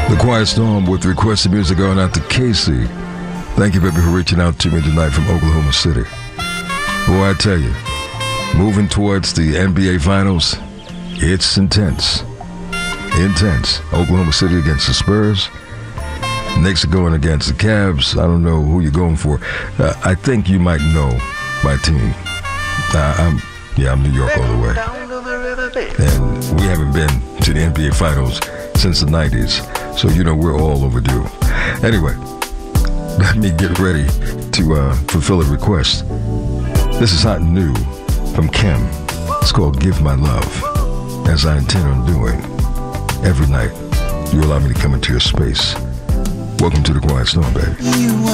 The Quiet Storm with requested music going out to Casey. Thank you, baby, for reaching out to me tonight from Oklahoma City. Boy, I tell you, moving towards the NBA Finals, it's intense. Intense. Oklahoma City against the Spurs. Knicks are going against the Cavs. I don't know who you're going for. I think you might know my team. I'm New York all the way. And we haven't been to the NBA Finals since the 90s. So, we're all overdue. Anyway, let me get ready to fulfill a request. This is hot and new from Kim. It's called Give My Love, as I intend on doing every night. You allow me to come into your space. Welcome to the Quiet Storm, baby.